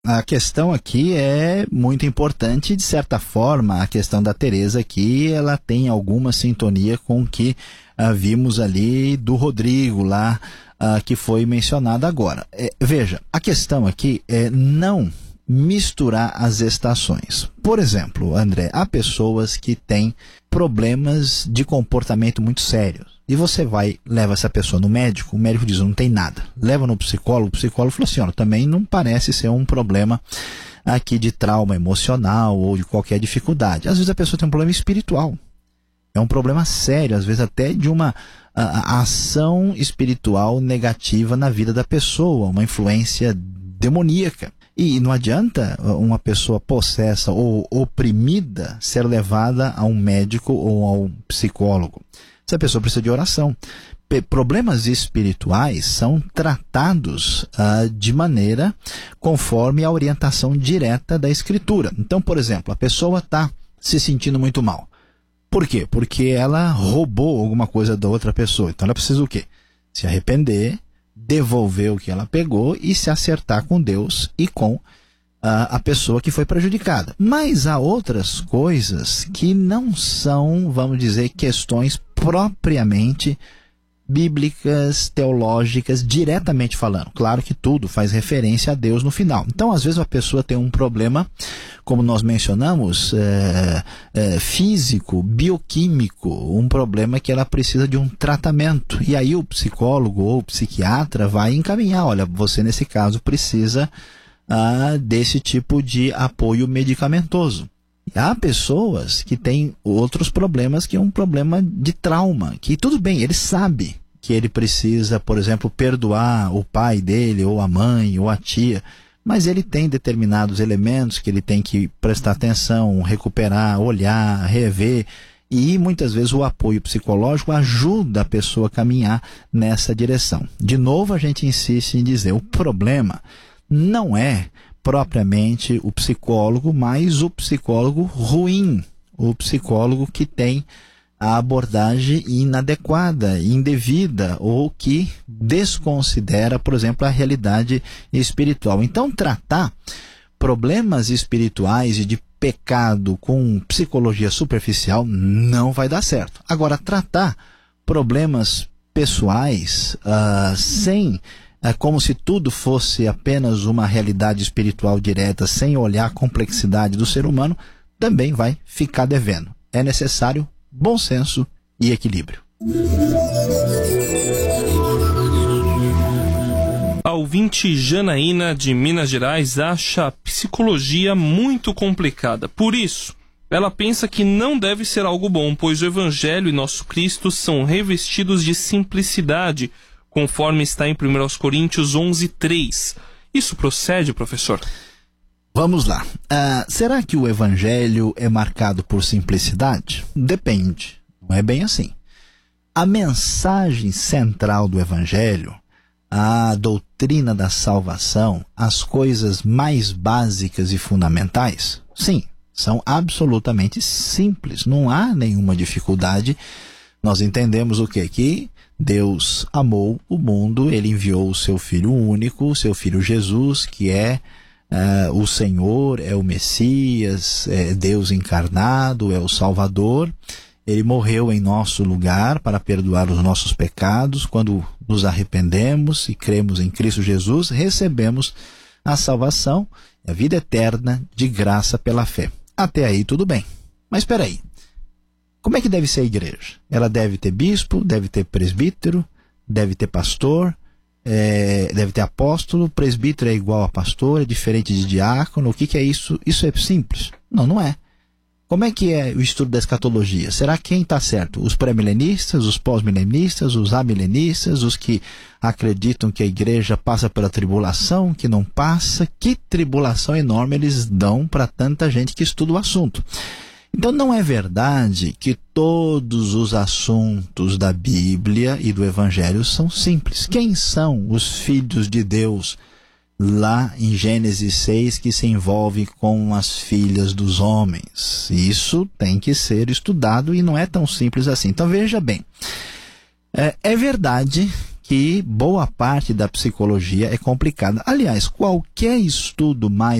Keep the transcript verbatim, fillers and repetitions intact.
A questão aqui é muito importante, de certa forma, a questão da Teresa aqui, ela tem alguma sintonia com o que uh, vimos ali do Rodrigo lá, uh, que foi mencionado agora. É, veja, a questão aqui é não misturar as estações. Por exemplo, André, há pessoas que têm problemas de comportamento muito sérios. E você vai, leva essa pessoa no médico, o médico diz, não tem nada. Leva no psicólogo, o psicólogo falou assim, olha, também não parece ser um problema aqui de trauma emocional ou de qualquer dificuldade. Às vezes a pessoa tem um problema espiritual. É um problema sério, às vezes até de uma a, a ação espiritual negativa na vida da pessoa, uma influência demoníaca. E não adianta uma pessoa possessa ou oprimida ser levada a um médico ou a um psicólogo. Essa pessoa precisa de oração. P- problemas espirituais são tratados uh, de maneira conforme a orientação direta da Escritura. Então, por exemplo, a pessoa está se sentindo muito mal. Por quê? Porque ela roubou alguma coisa da outra pessoa. Então ela precisa o quê? Se arrepender, devolver o que ela pegou e se acertar com Deus e com a, a pessoa que foi prejudicada. Mas há outras coisas que não são, vamos dizer, questões propriamente bíblicas, teológicas, diretamente falando. Claro que tudo faz referência a Deus no final. Então, às vezes, a pessoa tem um problema, como nós mencionamos, é, é, físico, bioquímico, um problema que ela precisa de um tratamento. E aí o psicólogo ou o psiquiatra vai encaminhar, olha, você nesse caso precisa ah, desse tipo de apoio medicamentoso. E há pessoas que têm outros problemas, que é um problema de trauma, que tudo bem, ele sabe que ele precisa, por exemplo, perdoar o pai dele, ou a mãe, ou a tia, mas ele tem determinados elementos que ele tem que prestar atenção, recuperar, olhar, rever, e muitas vezes o apoio psicológico ajuda a pessoa a caminhar nessa direção. De novo, a gente insiste em dizer, o problema não é propriamente o psicólogo, mas o psicólogo ruim, o psicólogo que tem a abordagem inadequada, indevida, ou que desconsidera, por exemplo, a realidade espiritual. Então, tratar problemas espirituais e de pecado com psicologia superficial não vai dar certo. Agora, tratar problemas pessoais uh, sem... É como se tudo fosse apenas uma realidade espiritual direta, sem olhar a complexidade do ser humano, também vai ficar devendo. É necessário bom senso e equilíbrio. A ouvinte Janaína, de Minas Gerais, acha a psicologia muito complicada. Por isso, ela pensa que não deve ser algo bom, pois o Evangelho e nosso Cristo são revestidos de simplicidade, conforme está em primeira Coríntios onze, três. Isso procede, professor? Vamos lá. Uh, será que o Evangelho é marcado por simplicidade? Depende. Não é bem assim. A mensagem central do Evangelho, a doutrina da salvação, as coisas mais básicas e fundamentais, sim, são absolutamente simples. Não há nenhuma dificuldade. Nós entendemos o quê? Que Deus amou o mundo, ele enviou o seu Filho único, o seu Filho Jesus, que é uh, o Senhor, é o Messias, é Deus encarnado, é o Salvador. Ele morreu em nosso lugar para perdoar os nossos pecados. Quando nos arrependemos e cremos em Cristo Jesus, recebemos a salvação, a vida eterna de graça pela fé. Até aí tudo bem. Mas espera aí. Como é que deve ser a igreja? Ela deve ter bispo, deve ter presbítero, deve ter pastor, é, deve ter apóstolo. Presbítero é igual a pastor, é diferente de diácono. O que, que é isso? Isso é simples? Não, não é. Como é que é o estudo da escatologia? Será quem está certo? Os pré-milenistas, os pós-milenistas, os amilenistas, os que acreditam que a igreja passa pela tribulação, que não passa? Que tribulação enorme eles dão para tanta gente que estuda o assunto. Então não é verdade que todos os assuntos da Bíblia e do Evangelho são simples. Quem são os filhos de Deus lá em Gênesis seis que se envolve com as filhas dos homens? Isso tem que ser estudado e não é tão simples assim. Então veja bem, é, é verdade que boa parte da psicologia é complicada. Aliás, qualquer estudo mais